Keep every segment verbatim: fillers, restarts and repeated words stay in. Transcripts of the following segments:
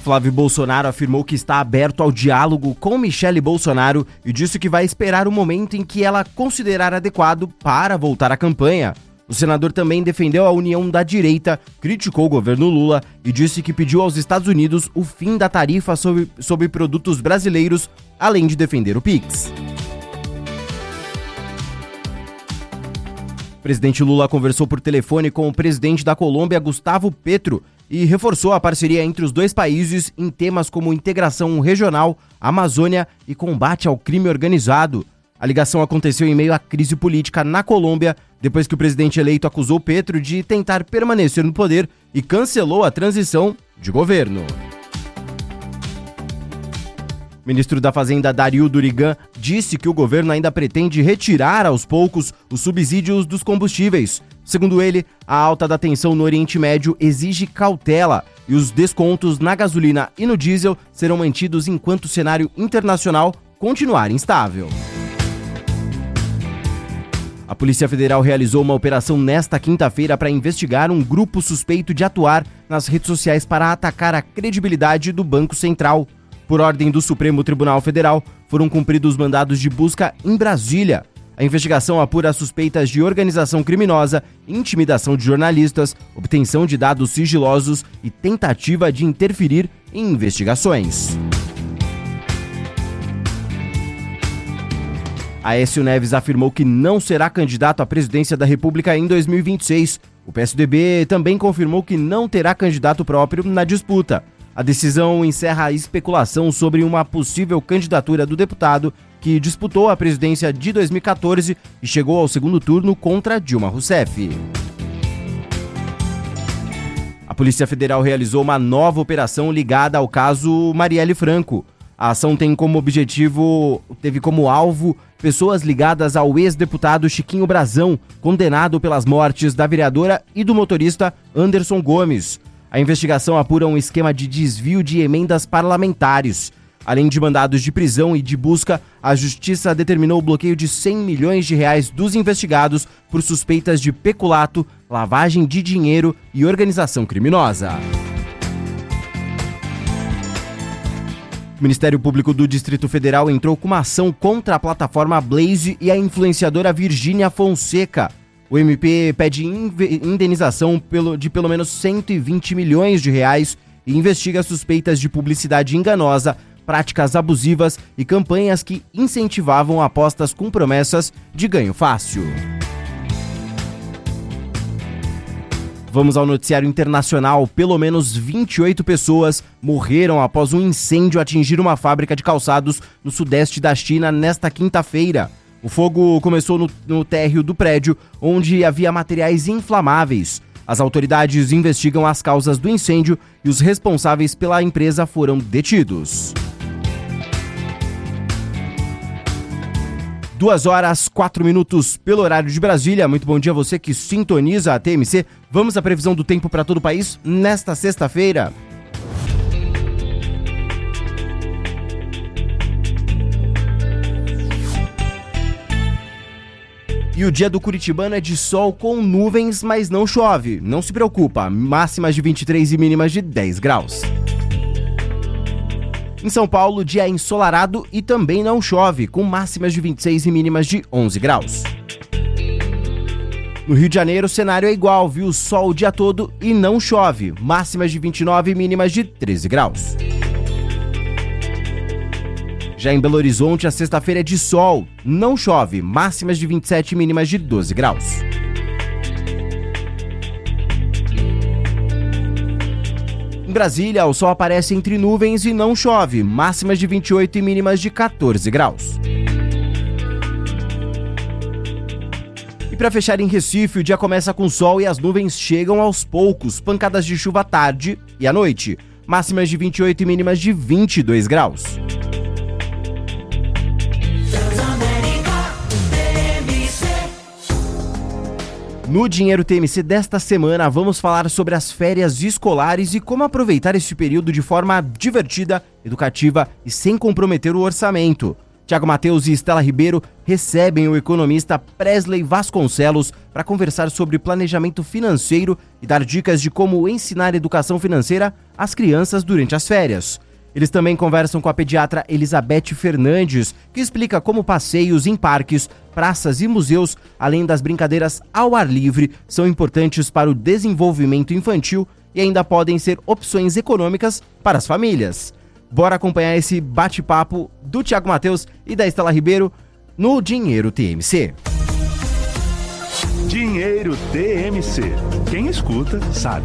Flávio Bolsonaro afirmou que está aberto ao diálogo com Michele Bolsonaro e disse que vai esperar o momento em que ela considerar adequado para voltar à campanha. O senador também defendeu a união da direita, criticou o governo Lula e disse que pediu aos Estados Unidos o fim da tarifa sobre, sobre produtos brasileiros, além de defender o Pix. O presidente Lula conversou por telefone com o presidente da Colômbia, Gustavo Petro, e reforçou a parceria entre os dois países em temas como integração regional, Amazônia e combate ao crime organizado. A ligação aconteceu em meio à crise política na Colômbia, depois que o presidente eleito acusou Petro de tentar permanecer no poder e cancelou a transição de governo. O ministro da Fazenda, Dario Durigan, disse que o governo ainda pretende retirar aos poucos os subsídios dos combustíveis. Segundo ele, a alta da tensão no Oriente Médio exige cautela e os descontos na gasolina e no diesel serão mantidos enquanto o cenário internacional continuar instável. A Polícia Federal realizou uma operação nesta quinta-feira para investigar um grupo suspeito de atuar nas redes sociais para atacar a credibilidade do Banco Central. Por ordem do Supremo Tribunal Federal, foram cumpridos mandados de busca em Brasília. A investigação apura suspeitas de organização criminosa, intimidação de jornalistas, obtenção de dados sigilosos e tentativa de interferir em investigações. Aécio Neves afirmou que não será candidato à presidência da República em dois mil e vinte e seis. O P S D B também confirmou que não terá candidato próprio na disputa. A decisão encerra a especulação sobre uma possível candidatura do deputado que disputou a presidência de dois mil e quatorze e chegou ao segundo turno contra Dilma Rousseff. A Polícia Federal realizou uma nova operação ligada ao caso Marielle Franco. A ação tem como objetivo, teve como alvo pessoas ligadas ao ex-deputado Chiquinho Brazão, condenado pelas mortes da vereadora e do motorista Anderson Gomes. A investigação apura um esquema de desvio de emendas parlamentares. Além de mandados de prisão e de busca, a Justiça determinou o bloqueio de cem milhões de reais dos investigados por suspeitas de peculato, lavagem de dinheiro e organização criminosa. O Ministério Público do Distrito Federal entrou com uma ação contra a plataforma Blaze e a influenciadora Virgínia Fonseca. O M P pede indenização de pelo menos cento e vinte milhões de reais e investiga suspeitas de publicidade enganosa, práticas abusivas e campanhas que incentivavam apostas com promessas de ganho fácil. Vamos ao noticiário internacional. Pelo menos vinte e oito pessoas morreram após um incêndio atingir uma fábrica de calçados no sudeste da China nesta quinta-feira. O fogo começou no, no térreo do prédio, onde havia materiais inflamáveis. As autoridades investigam as causas do incêndio e os responsáveis pela empresa foram detidos. Duas horas, quatro minutos pelo horário de Brasília. Muito bom dia a você que sintoniza a T M C. Vamos à previsão do tempo para todo o país nesta sexta-feira. E o dia do curitibano é de sol com nuvens, mas não chove. Não se preocupa, máximas de vinte e três e mínimas de dez graus. Em São Paulo, dia ensolarado e também não chove, com máximas de vinte e seis e mínimas de onze graus. No Rio de Janeiro, o cenário é igual, viu? Sol o dia todo e não chove, máximas de vinte e nove e mínimas de treze graus. Já em Belo Horizonte, a sexta-feira é de sol, não chove, máximas de vinte e sete e mínimas de doze graus. Em Brasília, o sol aparece entre nuvens e não chove, máximas de vinte e oito e mínimas de quatorze graus. E para fechar em Recife, o dia começa com sol e as nuvens chegam aos poucos, pancadas de chuva à tarde e à noite, máximas de vinte e oito e mínimas de vinte e dois graus. No Dinheiro T M C desta semana, vamos falar sobre as férias escolares e como aproveitar esse período de forma divertida, educativa e sem comprometer o orçamento. Tiago Mateus e Estela Ribeiro recebem o economista Presley Vasconcelos para conversar sobre planejamento financeiro e dar dicas de como ensinar educação financeira às crianças durante as férias. Eles também conversam com a pediatra Elizabeth Fernandes, que explica como passeios em parques, praças e museus, além das brincadeiras ao ar livre, são importantes para o desenvolvimento infantil e ainda podem ser opções econômicas para as famílias. Bora acompanhar esse bate-papo do Tiago Mateus e da Estela Ribeiro no Dinheiro T M C. Dinheiro T M C. Quem escuta, sabe.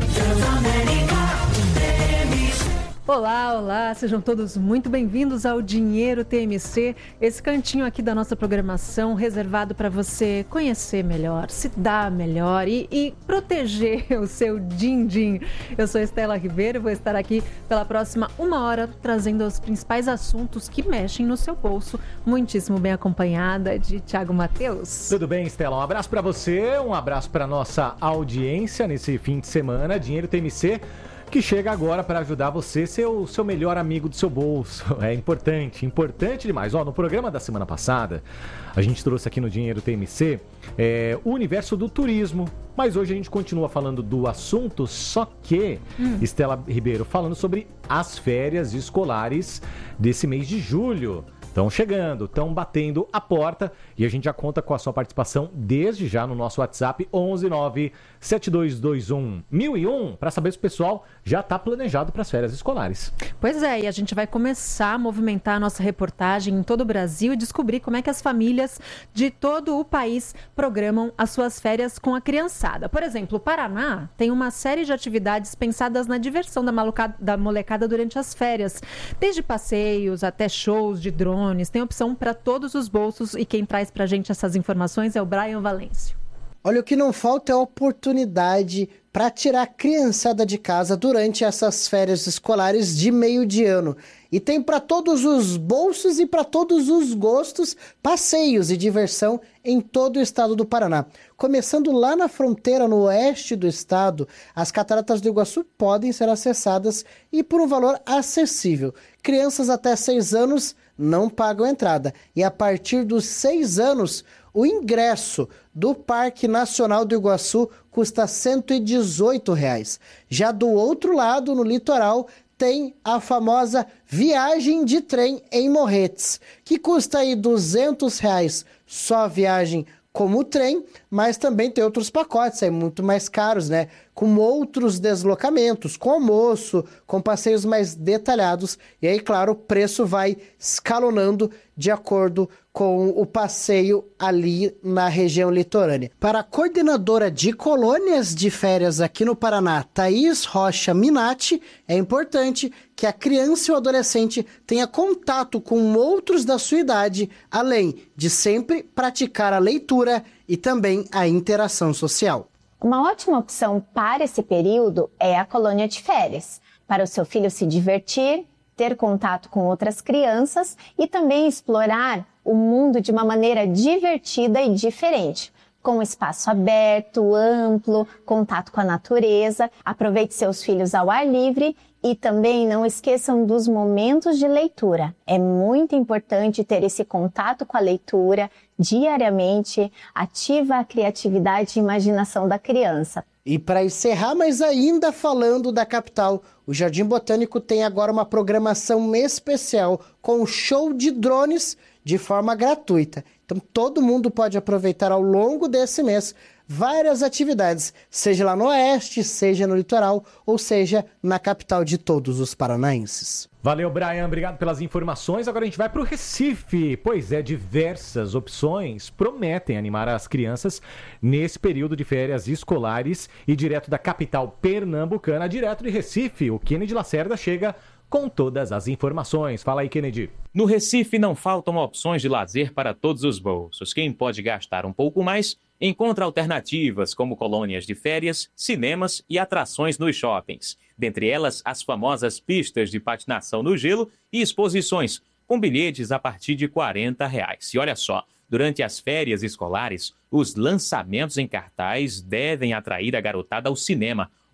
Olá, olá, sejam todos muito bem-vindos ao Dinheiro T M C, esse cantinho aqui da nossa programação reservado para você conhecer melhor, se dar melhor e, e proteger o seu din-din. Eu sou Estela Ribeiro e vou estar aqui pela próxima uma hora trazendo os principais assuntos que mexem no seu bolso, muitíssimo bem acompanhada de Tiago Mateus. Tudo bem, Estela? Um abraço para você, um abraço para nossa audiência nesse fim de semana, Dinheiro T M C, que chega agora para ajudar você a ser o seu melhor amigo do seu bolso. É importante, importante demais. Ó, no programa da semana passada, a gente trouxe aqui no Dinheiro T M C é, o universo do turismo. Mas hoje a gente continua falando do assunto, só que, hum. Estela Ribeiro, falando sobre as férias escolares desse mês de julho. Estão chegando, estão batendo a porta e a gente já conta com a sua participação desde já no nosso WhatsApp onze nove sete dois dois um mil e um para saber se o pessoal já está planejado para as férias escolares. Pois é, e a gente vai começar a movimentar a nossa reportagem em todo o Brasil e descobrir como é que as famílias de todo o país programam as suas férias com a criançada. Por exemplo, o Paraná tem uma série de atividades pensadas na diversão da, malucada, da molecada durante as férias, desde passeios até shows de drone. Tem opção para todos os bolsos e quem traz para a gente essas informações é o Brian Valêncio. Olha, o que não falta é oportunidade para tirar a criançada de casa durante essas férias escolares de meio de ano. E tem para todos os bolsos e para todos os gostos, passeios e diversão em todo o estado do Paraná. Começando lá na fronteira, no oeste do estado, as Cataratas do Iguaçu podem ser acessadas e por um valor acessível. Crianças até seis anos não pagam entrada. E a partir dos seis anos, o ingresso do Parque Nacional do Iguaçu custa cento e dezoito reais. Já do outro lado, no litoral, tem a famosa viagem de trem em Morretes, que custa aí duzentos reais só a viagem como o trem, mas também tem outros pacotes aí muito mais caros, né? Com outros deslocamentos, com almoço, com passeios mais detalhados. E aí, claro, o preço vai escalonando de acordo com o passeio ali na região litorânea. Para a coordenadora de colônias de férias aqui no Paraná, Thaís Rocha Minati, é importante que a criança e o adolescente tenha contato com outros da sua idade, além de sempre praticar a leitura e também a interação social. Uma ótima opção para esse período é a colônia de férias, para o seu filho se divertir, ter contato com outras crianças e também explorar o mundo de uma maneira divertida e diferente, com espaço aberto, amplo, contato com a natureza. Aproveite seus filhos ao ar livre e também não esqueçam dos momentos de leitura. É muito importante ter esse contato com a leitura diariamente, ativa a criatividade e imaginação da criança. E para encerrar, mas ainda falando da capital, o Jardim Botânico tem agora uma programação especial com show de drones de forma gratuita. Então todo mundo pode aproveitar ao longo desse mês várias atividades, seja lá no oeste, seja no litoral, ou seja na capital de todos os paranaenses. Valeu, Brian, obrigado pelas informações. Agora a gente vai para o Recife. Pois é, diversas opções prometem animar as crianças nesse período de férias escolares. E direto da capital pernambucana, direto de Recife, o Kennedy Lacerda chega com todas as informações. Fala aí, Kennedy. No Recife não faltam opções de lazer para todos os bolsos. Quem pode gastar um pouco mais encontra alternativas como colônias de férias, cinemas e atrações nos shoppings. Dentre elas, as famosas pistas de patinação no gelo e exposições, com bilhetes a partir de quarenta reais. E olha só, durante as férias escolares, os lançamentos em cartaz devem atrair a garotada ao cinema,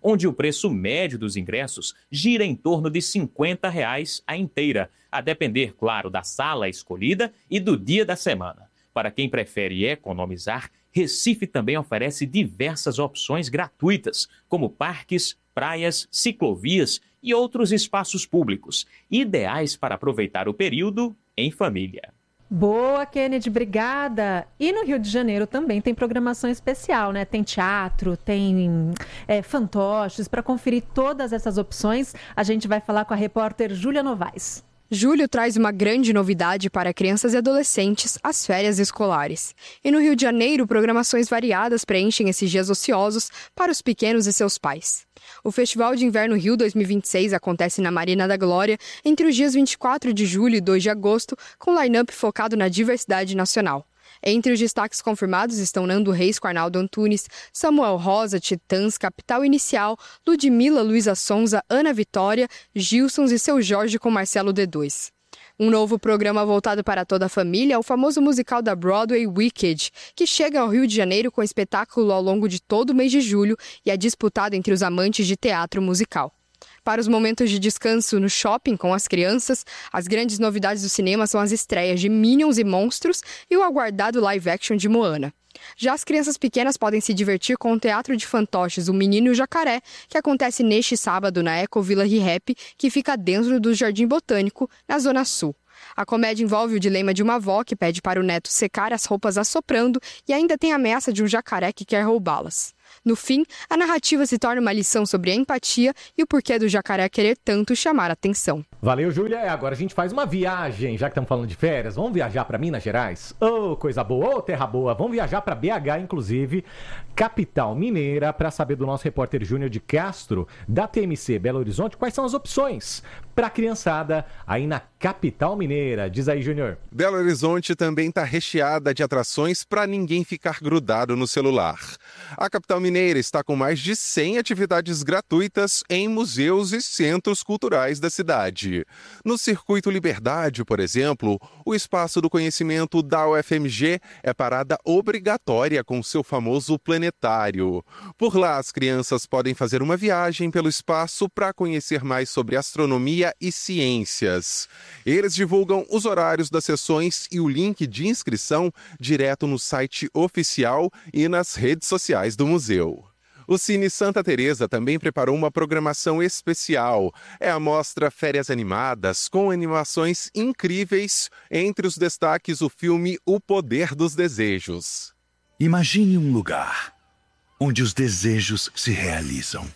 onde o preço médio dos ingressos gira em torno de cinquenta reais a inteira, a depender, claro, da sala escolhida e do dia da semana. Para quem prefere economizar, Recife também oferece diversas opções gratuitas, como parques, praias, ciclovias e outros espaços públicos, ideais para aproveitar o período em família. Boa, Kennedy, obrigada. E no Rio de Janeiro também tem programação especial, né? Tem teatro, tem é, fantoches. Para conferir todas essas opções, a gente vai falar com a repórter Júlia Novaes. Julho traz uma grande novidade para crianças e adolescentes, as férias escolares. E no Rio de Janeiro, programações variadas preenchem esses dias ociosos para os pequenos e seus pais. O Festival de Inverno Rio dois mil e vinte e seis acontece na Marina da Glória entre os dias vinte e quatro de julho e dois de agosto, com line-up focado na diversidade nacional. Entre os destaques confirmados estão Nando Reis com Arnaldo Antunes, Samuel Rosa, Titãs, Capital Inicial, Ludmilla, Luísa Sonza, Ana Vitória, Gilsons e Seu Jorge com Marcelo D dois. Um novo programa voltado para toda a família é o famoso musical da Broadway Wicked, que chega ao Rio de Janeiro com espetáculo ao longo de todo o mês de julho e é disputado entre os amantes de teatro musical. Para os momentos de descanso no shopping com as crianças, as grandes novidades do cinema são as estreias de Minions e Monstros e o aguardado live action de Moana. Já as crianças pequenas podem se divertir com o Teatro de Fantoches, O Menino e o Jacaré, que acontece neste sábado na Eco Villa Rehap, que fica dentro do Jardim Botânico, na Zona Sul. A comédia envolve o dilema de uma avó que pede para o neto secar as roupas assoprando e ainda tem a ameaça de um jacaré que quer roubá-las. No fim, a narrativa se torna uma lição sobre a empatia e o porquê do jacaré querer tanto chamar a atenção. Valeu, Júlia. Agora a gente faz uma viagem, já que estamos falando de férias. Vamos viajar para Minas Gerais? Ô, oh, coisa boa, ô, oh, terra boa. Vamos viajar para B H, inclusive, capital mineira, para saber do nosso repórter Júnior de Castro, da T M C Belo Horizonte, quais são as opções para a criançada aí na capital mineira. Diz aí, Júnior. Belo Horizonte também está recheada de atrações para ninguém ficar grudado no celular. A capital mineira está com mais de cem atividades gratuitas em museus e centros culturais da cidade. No Circuito Liberdade, por exemplo, o Espaço do Conhecimento da U F M G é parada obrigatória com seu famoso planetário. Por lá, as crianças podem fazer uma viagem pelo espaço para conhecer mais sobre astronomia e ciências. Eles divulgam os horários das sessões e o link de inscrição direto no site oficial e nas redes sociais do museu. O Cine Santa Teresa também preparou uma programação especial. É a mostra Férias Animadas, com animações incríveis. Entre os destaques, o filme O Poder dos Desejos. Imagine um lugar onde os desejos se realizam.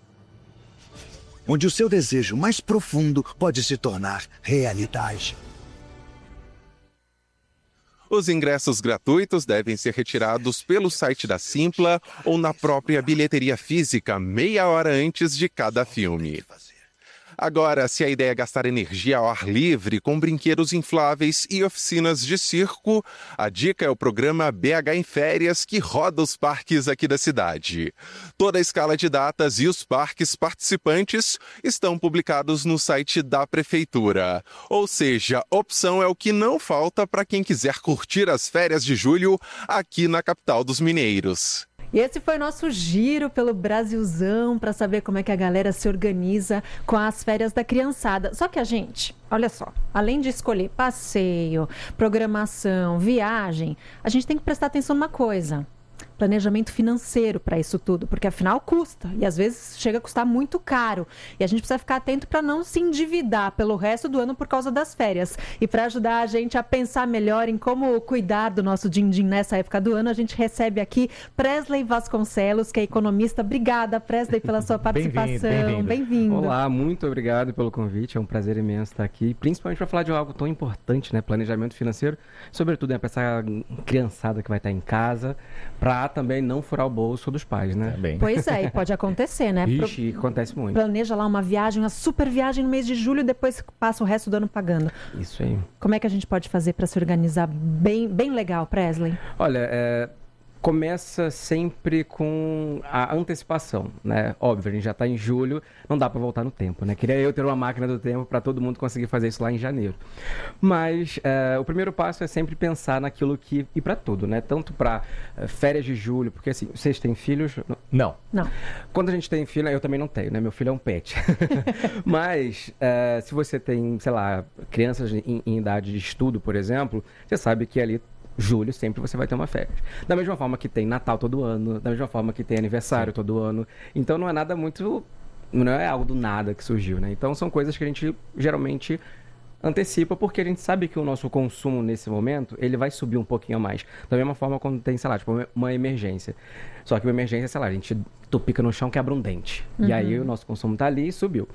Onde o seu desejo mais profundo pode se tornar realidade. Os ingressos gratuitos devem ser retirados pelo site da Simpla ou na própria bilheteria física meia hora antes de cada filme. Agora, se a ideia é gastar energia ao ar livre com brinquedos infláveis e oficinas de circo, a dica é o programa B H em Férias, que roda os parques aqui da cidade. Toda a escala de datas e os parques participantes estão publicados no site da Prefeitura. Ou seja, opção é o que não falta para quem quiser curtir as férias de julho aqui na capital dos mineiros. E esse foi o nosso giro pelo Brasilzão para saber como é que a galera se organiza com as férias da criançada. Só que a gente, olha só, além de escolher passeio, programação, viagem, a gente tem que prestar atenção numa coisa. Planejamento financeiro para isso tudo, porque afinal custa e às vezes chega a custar muito caro e a gente precisa ficar atento para não se endividar pelo resto do ano por causa das férias. E para ajudar a gente a pensar melhor em como cuidar do nosso din-din nessa época do ano, a gente recebe aqui Presley Vasconcelos, que é economista. Obrigada, Presley, pela sua participação. Bem-vindo. Bem-vindo. Olá, muito obrigado pelo convite, é um prazer imenso estar aqui, principalmente para falar de algo tão importante, né, planejamento financeiro, sobretudo, né, para essa criançada que vai estar em casa, para também não furar o bolso dos pais, né? É pois é, e pode acontecer, né? Ixi, Pro... acontece muito. Planeja lá uma viagem, uma super viagem no mês de julho e depois passa o resto do ano pagando. Isso aí. Como é que a gente pode fazer para se organizar bem, bem legal, Presley? Olha, é... começa sempre com a antecipação, né? Óbvio, a gente já está em julho, não dá para voltar no tempo, né? Queria eu ter uma máquina do tempo para todo mundo conseguir fazer isso lá em janeiro. Mas é, o primeiro passo é sempre pensar naquilo que... E para tudo, né? Tanto para é, férias de julho, porque assim, vocês têm filhos? Não. Não. Quando a gente tem filho, eu também não tenho, né? Meu filho é um pet. Mas é, se você tem, sei lá, crianças em, em idade de estudo, por exemplo, você sabe que ali julho sempre você vai ter uma férias. Da mesma forma que tem Natal todo ano, da mesma forma que tem aniversário Sim. todo ano. Então não é nada muito... Não é algo do nada que surgiu, né? Então são coisas que a gente geralmente antecipa porque a gente sabe que o nosso consumo nesse momento, ele vai subir um pouquinho a mais. Da mesma forma quando tem, sei lá, tipo uma emergência. Só que uma emergência, sei lá, a gente tupica no chão, quebra um dente. Uhum. E aí o nosso consumo tá ali e subiu.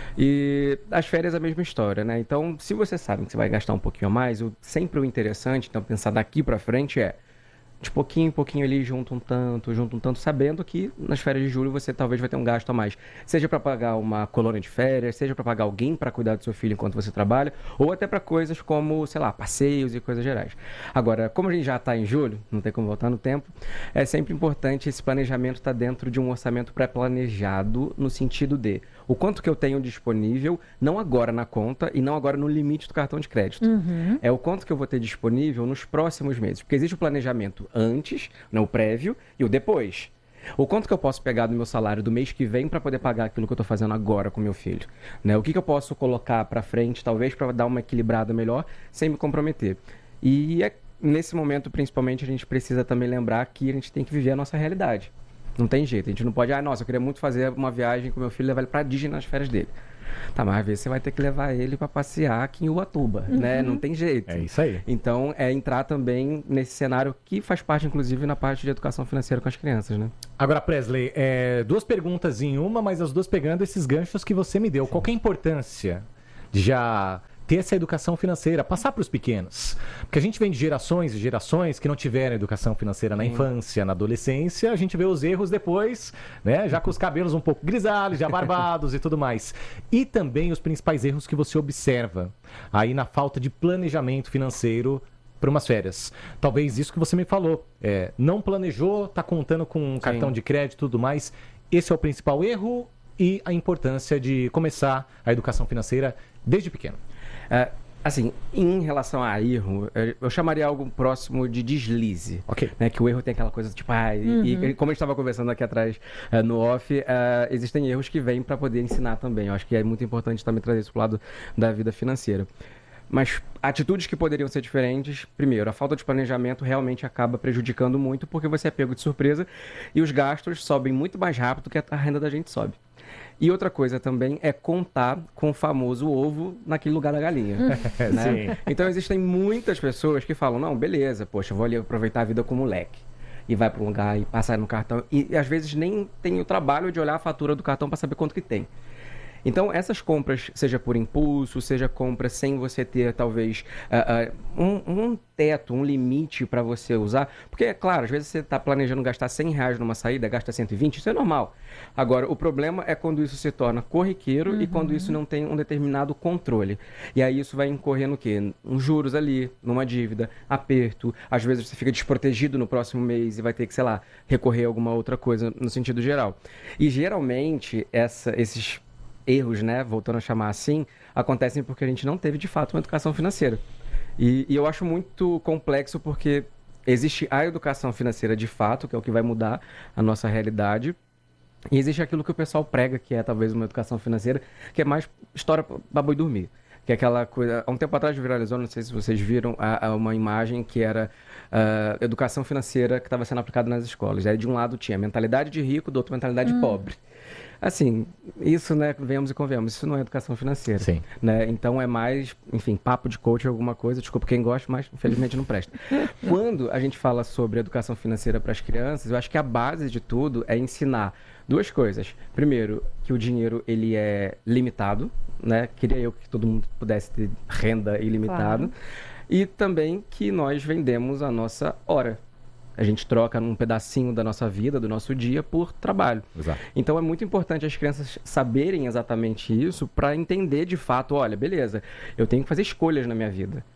E as férias é a mesma história, né? Então, se você sabe que você vai gastar um pouquinho a mais, o, sempre o interessante, então pensar daqui pra frente é de pouquinho em pouquinho ali, junta um tanto, junta um tanto, sabendo que nas férias de julho você talvez vai ter um gasto a mais. Seja para pagar uma colônia de férias, seja para pagar alguém para cuidar do seu filho enquanto você trabalha, ou até para coisas como, sei lá, passeios e coisas gerais. Agora, como a gente já está em julho, não tem como voltar no tempo, é sempre importante esse planejamento estar dentro de um orçamento pré-planejado, no sentido de o quanto que eu tenho disponível, não agora na conta e não agora no limite do cartão de crédito. Uhum. É o quanto que eu vou ter disponível nos próximos meses. Porque existe o planejamento antes, né, o prévio, e o depois. O quanto que eu posso pegar do meu salário do mês que vem para poder pagar aquilo que eu estou fazendo agora com meu filho. Né? O que, que eu posso colocar para frente, talvez, para dar uma equilibrada melhor, sem me comprometer. E é, nesse momento, principalmente, a gente precisa também lembrar que a gente tem que viver a nossa realidade. Não tem jeito, a gente não pode, ah, nossa, eu queria muito fazer uma viagem com meu filho e levar ele pra Disney nas férias dele. Tá, mas às vezes você vai ter que levar ele para passear aqui em Ubatuba, uhum. né? Não tem jeito. É isso aí. Então, é entrar também nesse cenário que faz parte, inclusive, na parte de educação financeira com as crianças, né? Agora, Presley, é, duas perguntas em uma, mas as duas pegando esses ganchos que você me deu. Sim. Qual que é a importância de já ter essa educação financeira, passar para os pequenos? Porque a gente vem de gerações e gerações que não tiveram educação financeira na Sim. infância, na adolescência, a gente vê os erros depois, né? Já com os cabelos um pouco grisalhos, já barbados e tudo mais. E também os principais erros que você observa aí na falta de planejamento financeiro para umas férias. Talvez isso que você me falou, é, não planejou, está contando com um cartão de crédito e tudo mais. Esse é o principal erro e a importância de começar a educação financeira desde pequeno. É, assim, em relação a erro, eu chamaria algo próximo de deslize. Ok. Né, que o erro tem aquela coisa tipo, ah, uhum. e, e como a gente estava conversando aqui atrás uh, no off, uh, existem erros que vêm para poder ensinar também. Eu acho que é muito importante também trazer isso para o lado da vida financeira. Mas atitudes que poderiam ser diferentes, primeiro, a falta de planejamento realmente acaba prejudicando muito porque você é pego de surpresa e os gastos sobem muito mais rápido que a renda da gente sobe. E outra coisa também é contar com o famoso ovo naquele lugar da galinha. Né? Então existem muitas pessoas que falam, não, beleza, poxa, vou ali aproveitar a vida como moleque. E vai para um lugar e passar no cartão. E, e às vezes nem tem o trabalho de olhar a fatura do cartão para saber quanto que tem. Então, essas compras, seja por impulso, seja compra sem você ter, talvez, uh, uh, um, um teto, um limite para você usar. Porque, é claro, às vezes você está planejando gastar cem reais numa saída, gasta cento e vinte, isso é normal. Agora, o problema é quando isso se torna corriqueiro uhum. e quando isso não tem um determinado controle. E aí isso vai incorrer no quê? Uns juros ali, numa dívida, aperto. Às vezes você fica desprotegido no próximo mês e vai ter que, sei lá, recorrer a alguma outra coisa no sentido geral. E, geralmente, essa, esses... erros, né, voltando a chamar assim, acontecem porque a gente não teve, de fato, uma educação financeira. E, e eu acho muito complexo porque existe a educação financeira de fato, que é o que vai mudar a nossa realidade, e existe aquilo que o pessoal prega, que é talvez uma educação financeira, que é mais história para boi dormir. Que é aquela coisa... Há um tempo atrás viralizou, não sei se vocês viram, a, a uma imagem que era uh, educação financeira que estava sendo aplicada nas escolas. Aí de um lado tinha mentalidade de rico, do outro mentalidade hum. de pobre. Assim, isso, né, venhamos e convenhamos, isso não é educação financeira. Sim. Né? Então é mais, enfim, papo de coach, alguma coisa, desculpa quem gosta, mas infelizmente não presta. Quando a gente fala sobre educação financeira para as crianças, eu acho que a base de tudo é ensinar duas coisas. Primeiro, que o dinheiro ele é limitado, né? Queria eu que todo mundo pudesse ter renda ilimitada. Claro. E também que nós vendemos a nossa hora. A gente troca um pedacinho da nossa vida, do nosso dia, por trabalho. Exato. Então é muito importante as crianças saberem exatamente isso para entender de fato, olha, beleza, eu tenho que fazer escolhas na minha vida.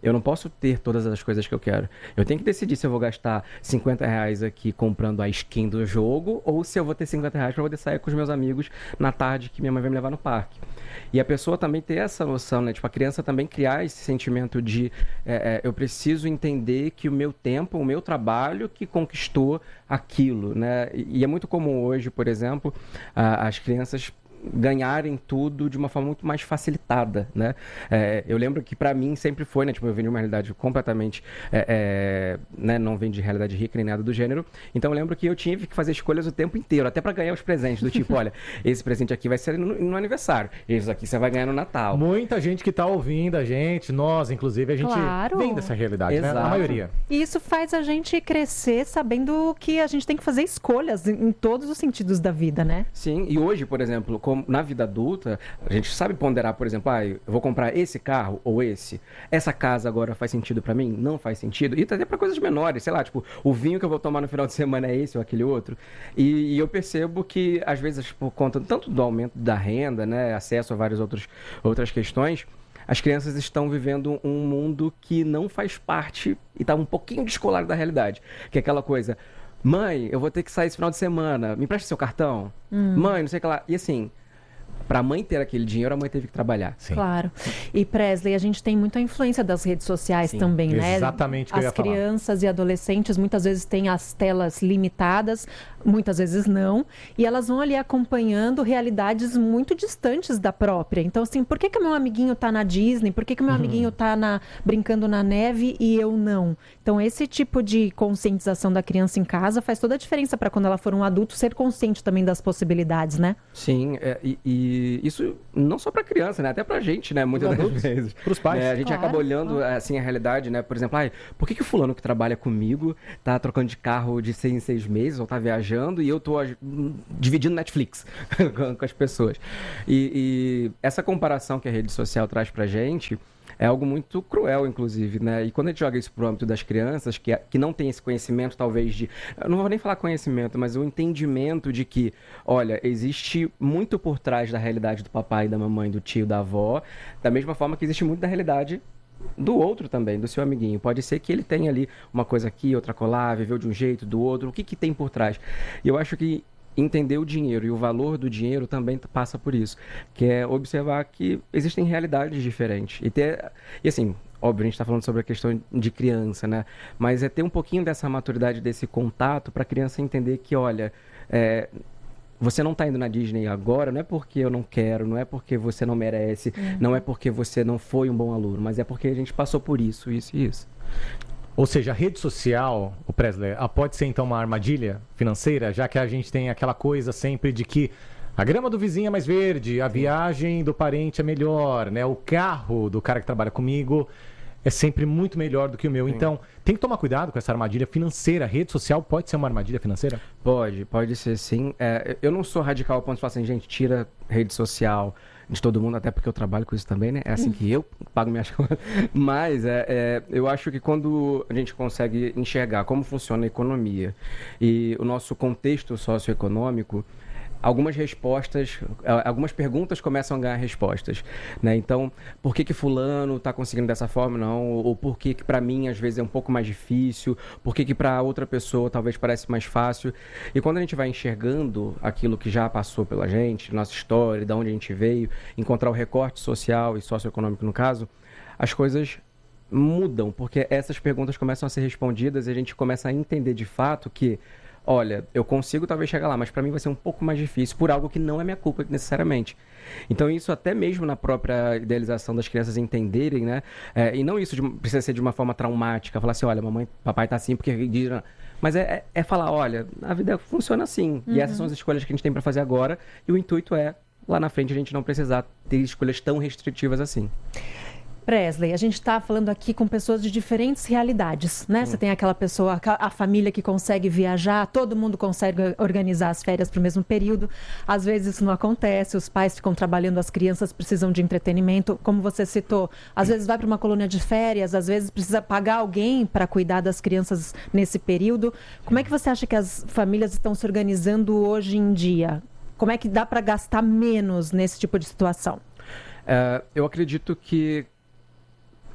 Eu não posso ter todas as coisas que eu quero. Eu tenho que decidir se eu vou gastar cinquenta reais aqui comprando a skin do jogo ou se eu vou ter cinquenta reais para poder sair com os meus amigos na tarde que minha mãe vai me levar no parque. E a pessoa também ter essa noção, né? Tipo, a criança também criar esse sentimento de é, é, eu preciso entender que o meu tempo, o meu trabalho que conquistou aquilo, né? E, e é muito comum hoje, por exemplo, a, as crianças ganharem tudo de uma forma muito mais facilitada, né? É, eu lembro que para mim sempre foi, né? Tipo, eu vim de uma realidade completamente, é, é, né? Não vim de realidade rica nem nada do gênero. Então eu lembro que eu tive que fazer escolhas o tempo inteiro, até para ganhar os presentes, do tipo, olha, esse presente aqui vai ser no, no aniversário, esse aqui você vai ganhar no Natal. Muita gente que tá ouvindo a gente, nós, inclusive, a gente Claro. vem dessa realidade, Exato. né? A maioria. E isso faz a gente crescer sabendo que a gente tem que fazer escolhas em, em todos os sentidos da vida, né? Sim, e hoje, por exemplo, como na vida adulta, a gente sabe ponderar, por exemplo, ah, eu vou comprar esse carro ou esse. Essa casa agora faz sentido pra mim? Não faz sentido. E até pra coisas menores, sei lá, tipo, o vinho que eu vou tomar no final de semana é esse ou aquele outro. E, e eu percebo que, às vezes, por conta tanto do aumento da renda, né, acesso a várias outros, outras questões, as crianças estão vivendo um mundo que não faz parte e está um pouquinho descolado da realidade. Que é aquela coisa, mãe, eu vou ter que sair esse final de semana, me empresta seu cartão? Hum. Mãe, não sei o que lá. E assim, para a mãe ter aquele dinheiro, a mãe teve que trabalhar. Sim. Claro. E, Presley, a gente tem muita influência das redes sociais Sim, também, né? Exatamente o que eu ia As falar. crianças e adolescentes muitas vezes têm as telas limitadas, muitas vezes não, e elas vão ali acompanhando realidades muito distantes da própria. Então, assim, por que que meu amiguinho tá na Disney? Por que que meu uhum. amiguinho tá na, brincando na neve e eu não? Então, esse tipo de conscientização da criança em casa faz toda a diferença para quando ela for um adulto ser consciente também das possibilidades, né? Sim, é, e, e isso não só para criança, né? Até pra gente, né? Muitas das vezes. Pros pais. É, a gente Claro, acaba olhando, claro. assim, a realidade, né? Por exemplo, ai, por que que o fulano que trabalha comigo tá trocando de carro de seis em seis meses ou tá viajando e eu tô hum, dividindo Netflix com, com as pessoas? E, e essa comparação que a rede social traz pra gente é algo muito cruel, inclusive, né? E quando a gente joga isso pro âmbito das crianças, que, que não tem esse conhecimento, talvez, de... Eu não vou nem falar conhecimento, mas o entendimento de que, olha, existe muito por trás da realidade do papai, da mamãe, do tio, da avó, da mesma forma que existe muito da realidade do outro também, do seu amiguinho. Pode ser que ele tenha ali uma coisa aqui, outra colar, viveu de um jeito, do outro. O que que tem por trás? E eu acho que entender o dinheiro e o valor do dinheiro também passa por isso, que é observar que existem realidades diferentes. E, ter, e assim, óbvio, a gente está falando sobre a questão de criança, né? Mas é ter um pouquinho dessa maturidade, desse contato, para a criança entender que, olha, é, você não está indo na Disney agora, não é porque eu não quero, não é porque você não merece, uhum. não é porque você não foi um bom aluno, mas é porque a gente passou por isso, isso e isso. Ou seja, a rede social, o Presley, pode ser então uma armadilha financeira, já que a gente tem aquela coisa sempre de que a grama do vizinho é mais verde, a viagem do parente é melhor, né? O carro do cara que trabalha comigo é sempre muito melhor do que o meu. Sim. Então, tem que tomar cuidado com essa armadilha financeira. A rede social pode ser uma armadilha financeira? Pode, pode ser sim. É, eu não sou radical ao ponto de falar assim, gente, tira rede social de todo mundo, até porque eu trabalho com isso também, né? É assim que eu pago minhas contas. Mas é, é, eu acho que quando a gente consegue enxergar como funciona a economia e o nosso contexto socioeconômico, algumas respostas, algumas perguntas começam a ganhar respostas, né? Então, por que que fulano está conseguindo dessa forma, não? Ou por que que para mim, às vezes, é um pouco mais difícil? Por que que para outra pessoa talvez parece mais fácil? E quando a gente vai enxergando aquilo que já passou pela gente, nossa história, de onde a gente veio, encontrar o recorte social e socioeconômico no caso, as coisas mudam, porque essas perguntas começam a ser respondidas e a gente começa a entender de fato que olha, eu consigo talvez chegar lá, mas para mim vai ser um pouco mais difícil por algo que não é minha culpa necessariamente. Então isso até mesmo na própria idealização das crianças entenderem, né? É, e não isso de, precisa ser de uma forma traumática, falar assim, olha, mamãe, papai tá assim porque... Mas é, é, é falar, olha, a vida funciona assim. Uhum. E essas são as escolhas que a gente tem para fazer agora. E o intuito é, lá na frente, a gente não precisar ter escolhas tão restritivas assim. Presley, a gente está falando aqui com pessoas de diferentes realidades, né? Hum. Você tem aquela pessoa, a família que consegue viajar, todo mundo consegue organizar as férias para o mesmo período. Às vezes isso não acontece, os pais ficam trabalhando, as crianças precisam de entretenimento. Como você citou, às vezes vai para uma colônia de férias, às vezes precisa pagar alguém para cuidar das crianças nesse período. Como é que você acha que as famílias estão se organizando hoje em dia? Como é que dá para gastar menos nesse tipo de situação? Uh, eu acredito que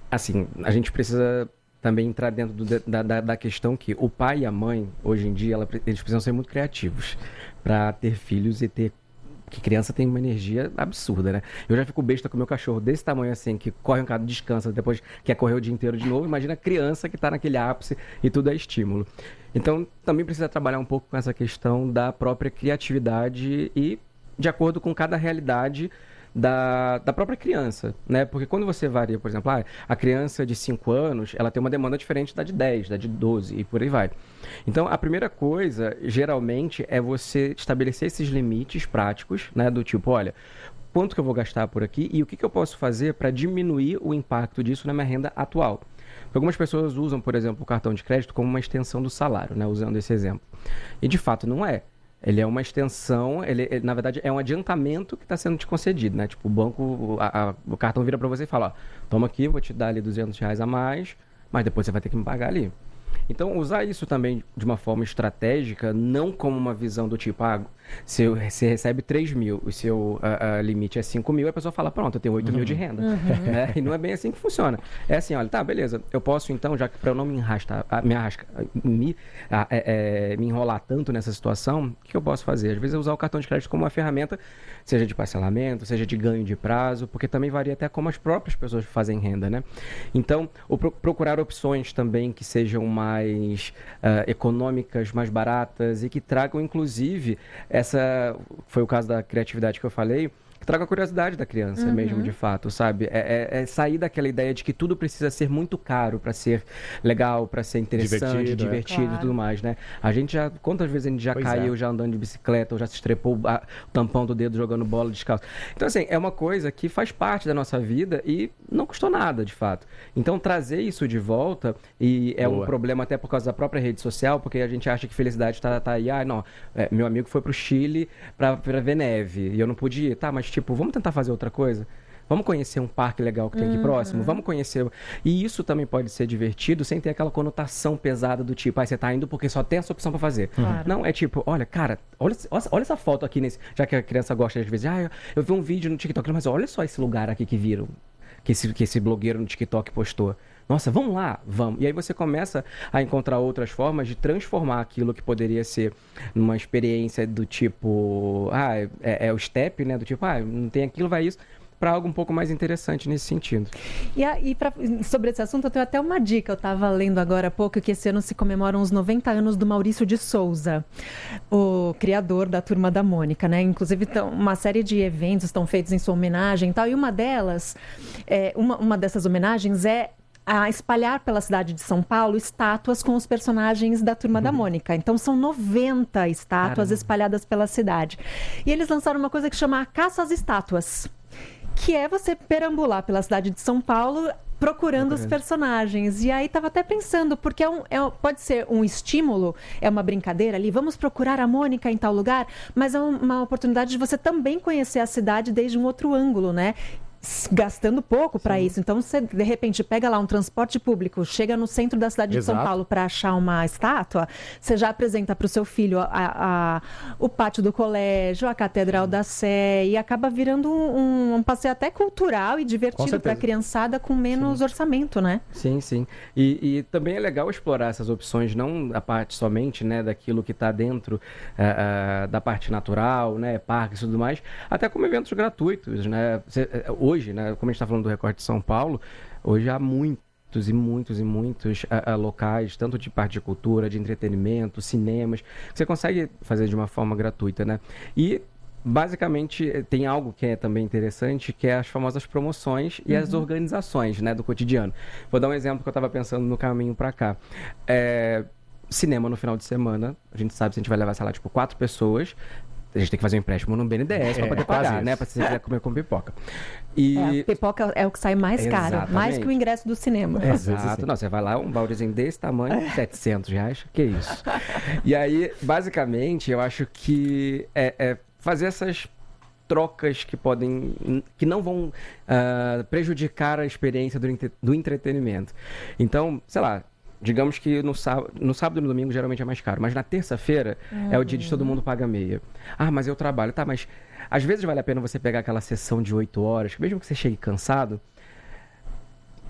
assim, a gente precisa também entrar dentro do, da, da, da questão que o pai e a mãe, hoje em dia, ela, eles precisam ser muito criativos para ter filhos e ter... que criança tem uma energia absurda, né? Eu já fico besta com o meu cachorro desse tamanho assim, que corre um bocado, descansa, depois quer correr o dia inteiro de novo. Imagina a criança que está naquele ápice e tudo é estímulo. Então, também precisa trabalhar um pouco com essa questão da própria criatividade e de acordo com cada realidade Da, da própria criança, né? Porque quando você varia, por exemplo, ah, a criança de cinco anos, ela tem uma demanda diferente da de dez, da de doze e por aí vai. Então, a primeira coisa, geralmente, é você estabelecer esses limites práticos, né? Do tipo, olha, quanto que eu vou gastar por aqui e o que, que eu posso fazer para diminuir o impacto disso na minha renda atual. Algumas pessoas usam, por exemplo, o cartão de crédito como uma extensão do salário, né? Usando esse exemplo. E, de fato, não é. Ele é uma extensão, ele, ele na verdade é um adiantamento que está sendo te concedido, né? Tipo, o banco, a, a, o cartão vira para você e fala, ó, toma aqui, vou te dar ali duzentos reais a mais, mas depois você vai ter que me pagar ali. Então, usar isso também de uma forma estratégica, não como uma visão do tipo, ah, se você recebe três mil e seu uh, uh, limite é cinco mil, a pessoa fala, pronto, eu tenho oito uhum. mil de renda. Uhum. Né? E não é bem assim que funciona. É assim, olha, tá, beleza, eu posso então, já que para eu não me enrastar, me, arrasca, me, a, é, é, me enrolar tanto nessa situação, o que eu posso fazer? Às vezes eu usar o cartão de crédito como uma ferramenta, seja de parcelamento, seja de ganho de prazo, porque também varia até como as próprias pessoas fazem renda, né? Então, o pro, procurar opções também que sejam mais uh, econômicas, mais baratas e que tragam, inclusive, essa foi o caso da criatividade que eu falei, que traga a curiosidade da criança uhum. mesmo, de fato, sabe? É, é, é sair daquela ideia de que tudo precisa ser muito caro para ser legal, para ser interessante, divertido, divertido é. claro. E tudo mais, né? A gente já, quantas vezes a gente já pois caiu, é. já andando de bicicleta, ou já se estrepou a, o tampão do dedo jogando bola descalço. Então, assim, é uma coisa que faz parte da nossa vida e não custou nada, de fato. Então, trazer isso de volta, e é Boa. um problema até por causa da própria rede social, porque a gente acha que felicidade está tá aí, ah, não, é, meu amigo foi pro Chile para ver neve, e eu não pude ir, tá, mas tipo, vamos tentar fazer outra coisa? Vamos conhecer um parque legal que tem aqui uhum. próximo? Vamos conhecer... E isso também pode ser divertido sem ter aquela conotação pesada do tipo, ah, você tá indo porque só tem essa opção pra fazer. Claro. Não, é tipo, olha, cara, olha, olha essa foto aqui nesse... Já que a criança gosta às vezes, ah, eu, eu vi um vídeo no TikTok, mas olha só esse lugar aqui que viram, que esse, que esse blogueiro no TikTok postou. Nossa, vamos lá, vamos. E aí você começa a encontrar outras formas de transformar aquilo que poderia ser numa experiência do tipo, ah, é, é o step, né? Do tipo, ah, não tem aquilo, vai isso, para algo um pouco mais interessante nesse sentido. E, a, e pra, sobre esse assunto, eu tenho até uma dica. Eu estava lendo agora há pouco que esse ano se comemoram os noventa anos do Maurício de Souza, o criador da Turma da Mônica, né? Inclusive, tão, uma série de eventos estão feitos em sua homenagem e tal. E uma delas, é, uma, uma dessas homenagens é a espalhar pela cidade de São Paulo estátuas com os personagens da Turma uhum. da Mônica. Então, são noventa estátuas Caramba. espalhadas pela cidade. E eles lançaram uma coisa que chama a Caça às Estátuas, que é você perambular pela cidade de São Paulo procurando os personagens. E aí estava até pensando, porque é um, é, pode ser um estímulo, é uma brincadeira ali, vamos procurar a Mônica em tal lugar, mas é uma oportunidade de você também conhecer a cidade desde um outro ângulo, né? Gastando pouco para isso. Então, você, de repente, pega lá um transporte público, chega no centro da cidade Exato. de São Paulo para achar uma estátua, você já apresenta para o seu filho a, a, o pátio do colégio, a Catedral da Sé, e acaba virando um, um passeio até cultural e divertido para a criançada com menos sim. orçamento, né? Sim, sim. E, e também é legal explorar essas opções, não a parte somente, né, daquilo que está dentro uh, uh, da parte natural, né, parques e tudo mais, até como eventos gratuitos, né? Você, hoje, né, como a gente está falando do Recorte de São Paulo, hoje há muitos e muitos e muitos uh, uh, locais, tanto de parte de cultura, de entretenimento, cinemas, que você consegue fazer de uma forma gratuita, né? E, basicamente, tem algo que é também interessante, que é as famosas promoções e uhum. as organizações, né, do cotidiano. Vou dar um exemplo que eu estava pensando no caminho para cá. É, cinema no final de semana, a gente sabe se a gente vai levar, sei lá, tipo, quatro pessoas... A gente tem que fazer um empréstimo no B N D E S é, para poder pagar, né? Para se você quiser comer com pipoca. E... É, pipoca é o que sai mais Exatamente. caro, mais que o ingresso do cinema. Exato. Não, você vai lá, um baldezinho desse tamanho, é. setecentos reais, que isso. E aí, basicamente, eu acho que é, é fazer essas trocas que podem, que não vão uh, prejudicar a experiência do, do entretenimento. Então, sei lá, digamos que no sábado, no sábado e no domingo geralmente é mais caro, mas na terça-feira uhum. é o dia de todo mundo paga meia. Ah, mas eu trabalho. Tá, mas às vezes vale a pena você pegar aquela sessão de oito horas, mesmo que você chegue cansado,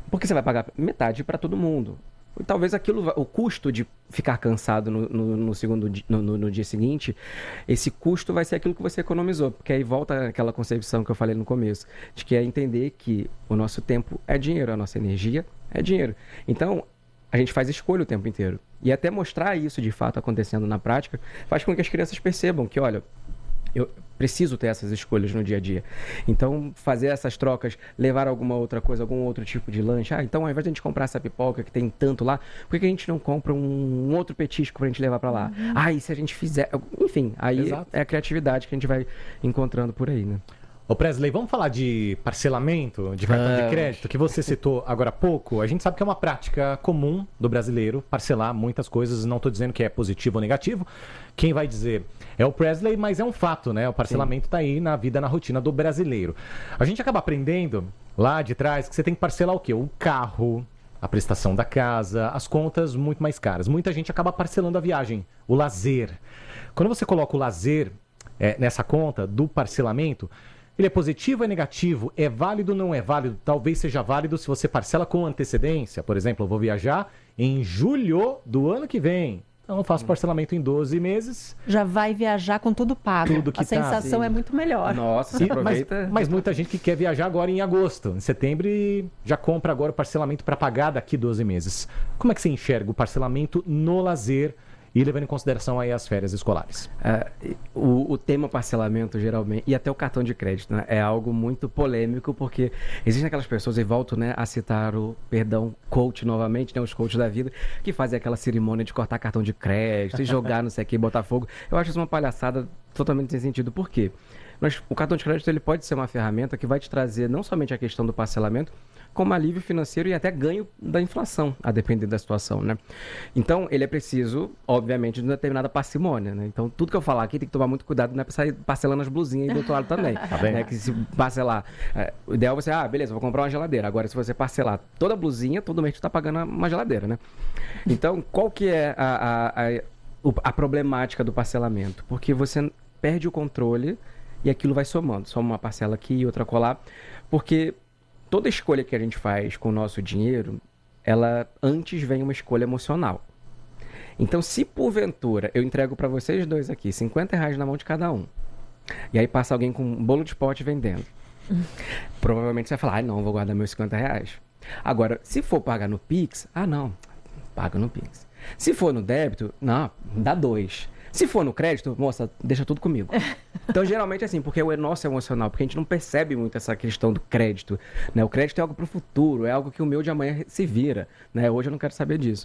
Porque você vai pagar metade para todo mundo. E talvez aquilo, o custo de ficar cansado no, no, no segundo no, no, no dia seguinte, esse custo vai ser aquilo que você economizou. Porque aí volta aquela concepção que eu falei no começo, de que é entender que o nosso tempo é dinheiro, a nossa energia é dinheiro. Então, a gente faz escolha o tempo inteiro. E até mostrar isso de fato acontecendo na prática, faz com que as crianças percebam que, olha, eu preciso ter essas escolhas no dia a dia. Então, fazer essas trocas, levar alguma outra coisa, algum outro tipo de lanche. Ah, então ao invés de a gente comprar essa pipoca que tem tanto lá, por que a gente não compra um, um outro petisco pra gente levar pra lá? Uhum. Ah, e se a gente fizer... Enfim, aí Exato. É a criatividade que a gente vai encontrando por aí, né? Ô Presley, vamos falar de parcelamento de cartão Vamos. de crédito, que você citou agora há pouco. A gente sabe que é uma prática comum do brasileiro parcelar muitas coisas. Não estou dizendo que é positivo ou negativo. Quem vai dizer é o Presley, mas é um fato, né? O parcelamento está aí na vida, na rotina do brasileiro. A gente acaba aprendendo lá de trás que você tem que parcelar o quê? O carro, a prestação da casa, as contas muito mais caras. Muita gente acaba parcelando a viagem, o lazer. Quando você coloca o lazer é, nessa conta do parcelamento... Ele é positivo, é negativo, é válido, não é válido? Talvez seja válido se você parcela com antecedência. Por exemplo, eu vou viajar em julho do ano que vem. Então eu faço parcelamento em doze meses. Já vai viajar com tudo pago. Tudo que A sensação tá. é muito melhor. Nossa, você aproveita. Mas, mas muita gente que quer viajar agora em agosto, em setembro, e já compra agora o parcelamento para pagar daqui doze meses. Como é que você enxerga o parcelamento no lazer e levando em consideração aí as férias escolares? É, o, o tema parcelamento, geralmente, e até o cartão de crédito, né, é algo muito polêmico, porque existem aquelas pessoas, e volto, né, a citar o, perdão, coach novamente, né, os coaches da vida, que fazem aquela cerimônia de cortar cartão de crédito e jogar não sei o que, botar fogo. Eu acho isso uma palhaçada totalmente sem sentido. Por quê? Mas o cartão de crédito ele pode ser uma ferramenta que vai te trazer não somente a questão do parcelamento, como alívio financeiro e até ganho da inflação, a depender da situação, né? Então, ele é preciso, obviamente, de uma determinada parcimônia, né? Então, tudo que eu falar aqui tem que tomar muito cuidado, não é pra sair parcelando as blusinhas aí do outro lado também. Tá bem? Né? Que se parcelar... É, o ideal é você, ah, beleza, vou comprar uma geladeira. Agora, se você parcelar toda a blusinha, todo mês tu tá pagando uma geladeira, né? Então, qual que é a, a, a, a problemática do parcelamento? Porque você perde o controle e aquilo vai somando. Soma uma parcela aqui e outra colar, porque... Toda escolha que a gente faz com o nosso dinheiro, ela antes vem uma escolha emocional. Então, se porventura eu entrego para vocês dois aqui cinquenta reais na mão de cada um, e aí passa alguém com um bolo de pote vendendo, provavelmente você vai falar, ah, não, vou guardar meus cinquenta reais. Agora, se for pagar no Pix, ah, não, paga no Pix. Se for no débito, não, dá dois. Se for no crédito, moça, deixa tudo comigo. Então, geralmente é assim, porque o nosso é emocional, porque a gente não percebe muito essa questão do crédito, né? O crédito é algo pro futuro, é algo que o meu de amanhã se vira, né? Hoje eu não quero saber disso.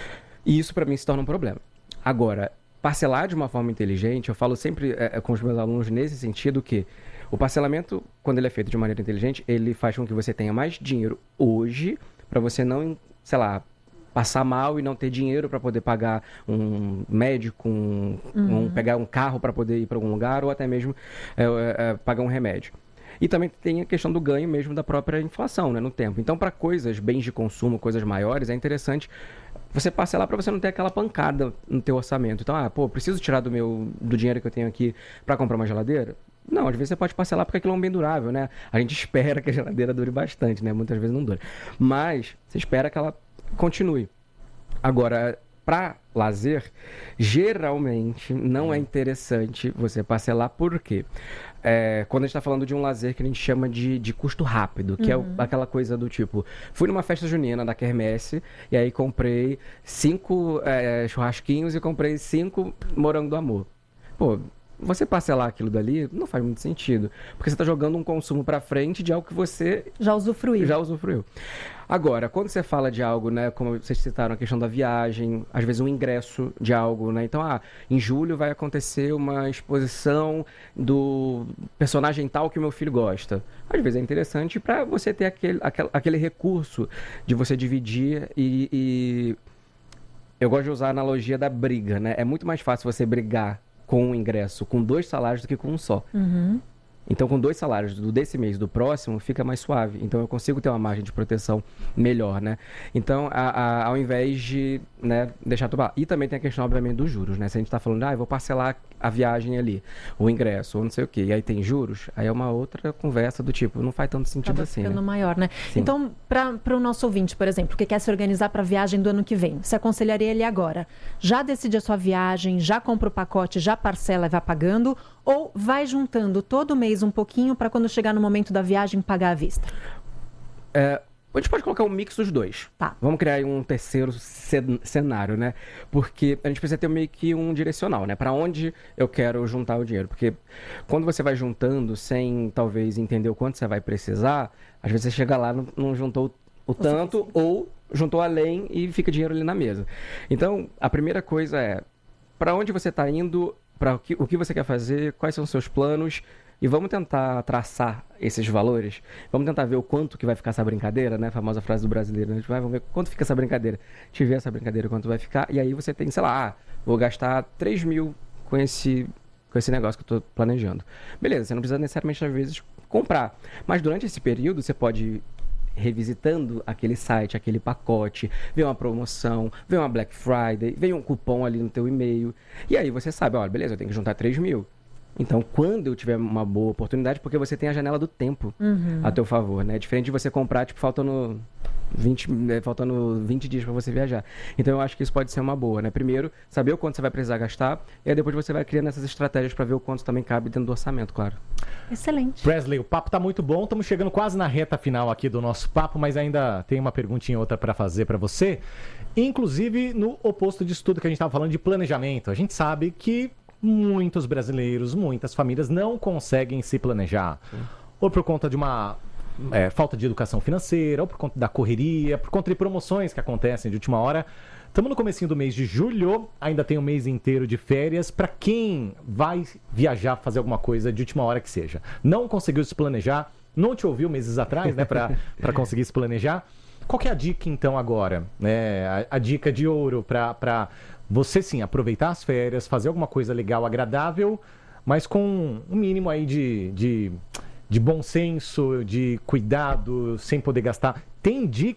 E isso, para mim, se torna um problema. Agora, parcelar de uma forma inteligente, eu falo sempre é, com os meus alunos nesse sentido que o parcelamento, quando ele é feito de maneira inteligente, ele faz com que você tenha mais dinheiro hoje, para você não, sei lá, passar mal e não ter dinheiro para poder pagar um médico, um, uhum. um, pegar um carro para poder ir para algum lugar ou até mesmo é, é, pagar um remédio. E também tem a questão do ganho mesmo da própria inflação, né, no tempo. Então, para coisas, bens de consumo, coisas maiores, é interessante você parcelar para você não ter aquela pancada no teu orçamento. Então, ah, pô, preciso tirar do meu do dinheiro que eu tenho aqui para comprar uma geladeira? Não, às vezes você pode parcelar porque aquilo é um bem durável, né? A gente espera que a geladeira dure bastante, né? Muitas vezes não dura. Mas você espera que ela continue. Agora, para lazer, geralmente não é interessante você parcelar, por quê? É, quando a gente está falando de um lazer que a gente chama de, de custo rápido, que uhum. é aquela coisa do tipo, fui numa festa junina da Quermesse e aí comprei cinco é, churrasquinhos e comprei cinco morango do amor. Pô, você parcelar aquilo dali não faz muito sentido, porque você está jogando um consumo para frente de algo que você já usufruiu. Já usufruiu. Agora, quando você fala de algo, né, como vocês citaram a questão da viagem, às vezes um ingresso de algo, né? Então, ah, em julho vai acontecer uma exposição do personagem tal que o meu filho gosta. Às vezes é interessante para você ter aquele, aquele, aquele recurso de você dividir e, e... Eu gosto de usar a analogia da briga, né? É muito mais fácil você brigar com um ingresso com dois salários do que com um só. Uhum. Então, com dois salários, do desse mês e do próximo, fica mais suave. Então, eu consigo ter uma margem de proteção melhor, né? Então, a, a, ao invés de, né, deixar tudo lá. E também tem a questão, obviamente, dos juros, né? Se a gente está falando, ah, eu vou parcelar a viagem ali, o ingresso, ou não sei o quê, e aí tem juros, aí é uma outra conversa do tipo, não faz tanto sentido Acaba assim, ficando né? maior, né? Sim. Então, para o nosso ouvinte, por exemplo, que quer se organizar para a viagem do ano que vem, você aconselharia ele agora? Já decide a sua viagem, já compra o pacote, já parcela e vai pagando, ou vai juntando todo mês um pouquinho para quando chegar no momento da viagem pagar à vista? É, a gente pode colocar um mix dos dois. Tá. Vamos criar aí um terceiro cen- cenário, né? Porque a gente precisa ter meio que um direcional, né? Para onde eu quero juntar o dinheiro. Porque quando você vai juntando sem, talvez, entender o quanto você vai precisar, às vezes você chega lá e não, não juntou o tanto ou juntou além e fica dinheiro ali na mesa. Então, a primeira coisa é para onde você está indo, para o que, o que você quer fazer, quais são os seus planos. E vamos tentar traçar esses valores. Vamos tentar ver o quanto que vai ficar essa brincadeira, né? A famosa frase do brasileiro. Né? A gente vai, vamos ver quanto fica essa brincadeira. A gente vê essa brincadeira, quanto vai ficar. E aí você tem, sei lá, ah, vou gastar três mil com esse, com esse negócio que eu estou planejando. Beleza, você não precisa necessariamente, às vezes, comprar. Mas durante esse período, você pode ir revisitando aquele site, aquele pacote, ver uma promoção, ver uma Black Friday, ver um cupom ali no teu e-mail. E aí você sabe, olha, beleza, eu tenho que juntar três mil. Então, quando eu tiver uma boa oportunidade, porque você tem a janela do tempo Uhum. a teu favor, né? Diferente de você comprar, tipo, faltando vinte, né, faltando vinte dias para você viajar. Então, eu acho que isso pode ser uma boa, né? Primeiro, saber o quanto você vai precisar gastar, e aí depois você vai criando essas estratégias para ver o quanto também cabe dentro do orçamento, claro. Excelente. Presley, o papo tá muito bom, estamos chegando quase na reta final aqui do nosso papo, mas ainda tem uma perguntinha outra para fazer para você, inclusive no oposto disso tudo que a gente estava falando de planejamento. A gente sabe que muitos brasileiros, muitas famílias não conseguem se planejar. Sim. Ou por conta de uma é, falta de educação financeira, ou por conta da correria, por conta de promoções que acontecem de última hora. Estamos no comecinho do mês de julho, ainda tem um mês inteiro de férias. Para quem vai viajar, fazer alguma coisa de última hora que seja, não conseguiu se planejar, não te ouviu meses atrás, né, para conseguir se planejar. Qual que é a dica então agora? É, a, a dica de ouro para você sim aproveitar as férias, fazer alguma coisa legal, agradável, mas com um mínimo aí de, de, de bom senso, de cuidado, sem poder gastar. Tem dica